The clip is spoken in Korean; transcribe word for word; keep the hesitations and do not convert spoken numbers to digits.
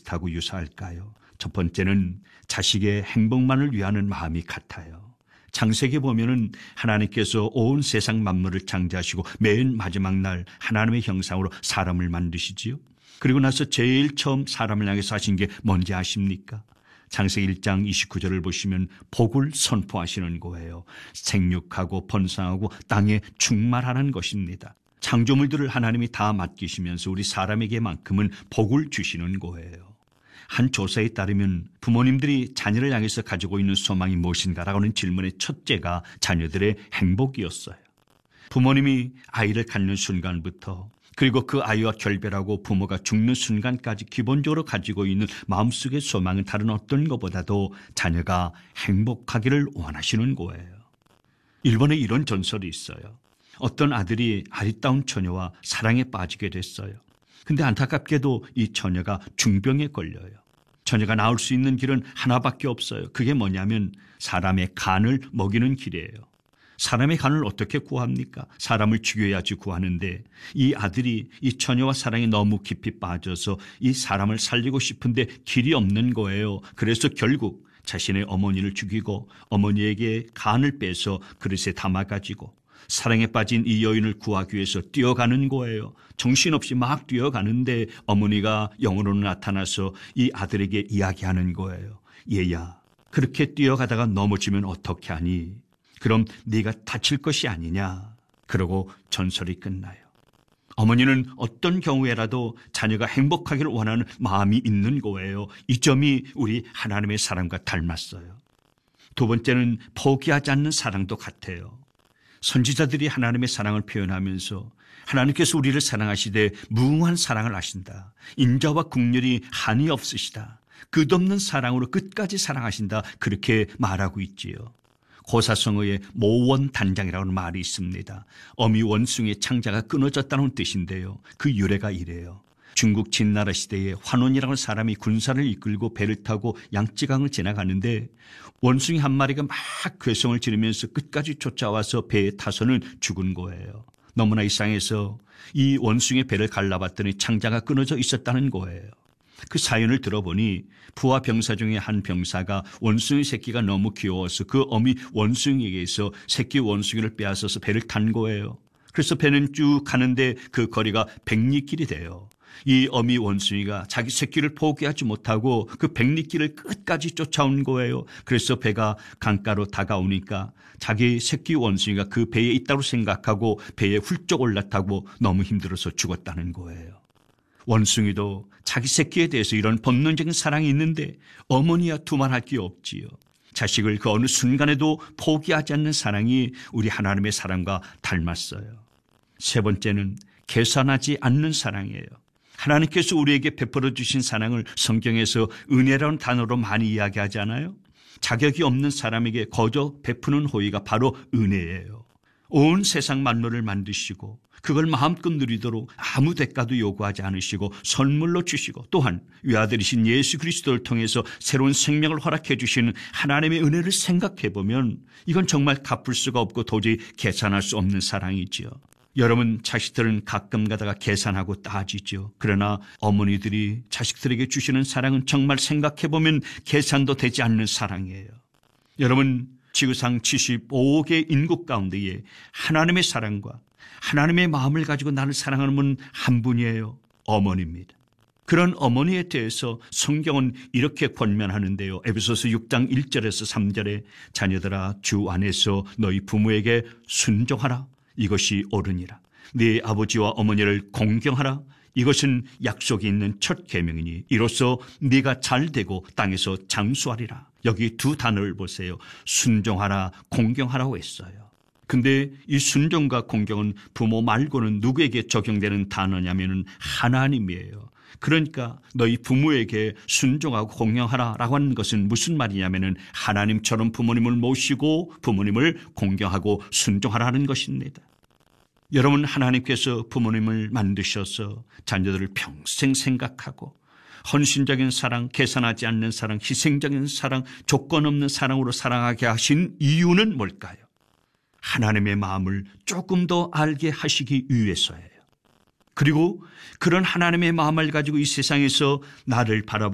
비슷하고 유사할까요? 첫 번째는 자식의 행복만을 위하는 마음이 같아요. 창세기 보면은 하나님께서 온 세상 만물을 창조하시고 맨 마지막 날 하나님의 형상으로 사람을 만드시지요. 그리고 나서 제일 처음 사람을 향해서 하신 게 뭔지 아십니까? 창세기 일 장 이십구 절을 보시면 복을 선포하시는 거예요. 생육하고 번성하고 땅에 충만하는 것입니다. 창조물들을 하나님이 다 맡기시면서 우리 사람에게만큼은 복을 주시는 거예요. 한 조사에 따르면 부모님들이 자녀를 향해서 가지고 있는 소망이 무엇인가라고 하는 질문의 첫째가 자녀들의 행복이었어요. 부모님이 아이를 갖는 순간부터 그리고 그 아이와 결별하고 부모가 죽는 순간까지 기본적으로 가지고 있는 마음속의 소망은 다른 어떤 것보다도 자녀가 행복하기를 원하시는 거예요. 일본에 이런 전설이 있어요. 어떤 아들이 아리따운 처녀와 사랑에 빠지게 됐어요. 근데 안타깝게도 이 처녀가 중병에 걸려요. 처녀가 나올 수 있는 길은 하나밖에 없어요. 그게 뭐냐면 사람의 간을 먹이는 길이에요. 사람의 간을 어떻게 구합니까? 사람을 죽여야지 구하는데 이 아들이 이 처녀와 사랑에 너무 깊이 빠져서 이 사람을 살리고 싶은데 길이 없는 거예요. 그래서 결국 자신의 어머니를 죽이고 어머니에게 간을 빼서 그릇에 담아가지고 사랑에 빠진 이 여인을 구하기 위해서 뛰어가는 거예요. 정신없이 막 뛰어가는데 어머니가 영으로 나타나서 이 아들에게 이야기하는 거예요. 얘야, 그렇게 뛰어가다가 넘어지면 어떻게 하니? 그럼 네가 다칠 것이 아니냐? 그러고 전설이 끝나요. 어머니는 어떤 경우에라도 자녀가 행복하기를 원하는 마음이 있는 거예요. 이 점이 우리 하나님의 사랑과 닮았어요. 두 번째는 포기하지 않는 사랑도 같아요. 선지자들이 하나님의 사랑을 표현하면서 하나님께서 우리를 사랑하시되 무궁한 사랑을 하신다. 인자와 국률이 한이 없으시다. 끝없는 사랑으로 끝까지 사랑하신다. 그렇게 말하고 있지요. 고사성어의 모원단장이라는 말이 있습니다. 어미 원숭이의 창자가 끊어졌다는 뜻인데요. 그 유래가 이래요. 중국 진나라 시대에 환원이라는 사람이 군사를 이끌고 배를 타고 양쯔강을 지나가는데 원숭이 한 마리가 막 괴성을 지르면서 끝까지 쫓아와서 배에 타서는 죽은 거예요. 너무나 이상해서 이 원숭이의 배를 갈라봤더니 창자가 끊어져 있었다는 거예요. 그 사연을 들어보니 부하 병사 중에 한 병사가 원숭이 새끼가 너무 귀여워서 그 어미 원숭이에게서 새끼 원숭이를 빼앗아서 배를 탄 거예요. 그래서 배는 쭉 가는데 그 거리가 백리길이 돼요. 이 어미 원숭이가 자기 새끼를 포기하지 못하고 그 백리길을 끝까지 쫓아온 거예요. 그래서 배가 강가로 다가오니까 자기 새끼 원숭이가 그 배에 있다고 생각하고 배에 훌쩍 올라타고 너무 힘들어서 죽었다는 거예요. 원숭이도 자기 새끼에 대해서 이런 본능적인 사랑이 있는데 어머니야 두말할 게 없지요. 자식을 그 어느 순간에도 포기하지 않는 사랑이 우리 하나님의 사랑과 닮았어요. 세 번째는 계산하지 않는 사랑이에요. 하나님께서 우리에게 베풀어 주신 사랑을 성경에서 은혜라는 단어로 많이 이야기하잖아요. 자격이 없는 사람에게 거저 베푸는 호의가 바로 은혜예요. 온 세상 만물을 만드시고 그걸 마음껏 누리도록 아무 대가도 요구하지 않으시고 선물로 주시고 또한 외아들이신 예수 그리스도를 통해서 새로운 생명을 허락해 주시는 하나님의 은혜를 생각해 보면 이건 정말 갚을 수가 없고 도저히 계산할 수 없는 사랑이지요. 여러분 자식들은 가끔 가다가 계산하고 따지죠. 그러나 어머니들이 자식들에게 주시는 사랑은 정말 생각해 보면 계산도 되지 않는 사랑이에요. 여러분 지구상 칠십오억의 인구 가운데에 하나님의 사랑과 하나님의 마음을 가지고 나를 사랑하는 분 한 분이에요. 어머니입니다. 그런 어머니에 대해서 성경은 이렇게 권면하는데요. 에베소서 육 장 일 절에서 삼 절에 자녀들아 주 안에서 너희 부모에게 순종하라. 이것이 옳으니라. 네 아버지와 어머니를 공경하라. 이것은 약속이 있는 첫 계명이니 이로써 네가 잘되고 땅에서 장수하리라. 여기 두 단어를 보세요. 순종하라, 공경하라고 했어요. 근데 이 순종과 공경은 부모 말고는 누구에게 적용되는 단어냐면은 하나님이에요. 그러니까 너희 부모에게 순종하고 공경하라라고 하는 것은 무슨 말이냐면은 하나님처럼 부모님을 모시고 부모님을 공경하고 순종하라는 것입니다. 여러분 하나님께서 부모님을 만드셔서 자녀들을 평생 생각하고 헌신적인 사랑, 계산하지 않는 사랑, 희생적인 사랑, 조건 없는 사랑으로 사랑하게 하신 이유는 뭘까요? 하나님의 마음을 조금 더 알게 하시기 위해서예요. 그리고 그런 하나님의 마음을 가지고 이 세상에서 나를 바라보고